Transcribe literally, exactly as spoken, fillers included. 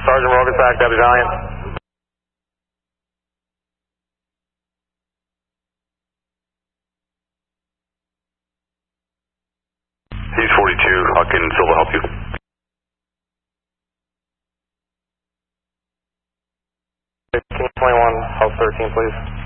Sergeant Rogasack, Deputy Valiant. He's forty-two, how can Silva help you? King twenty-one, House thirteen, please.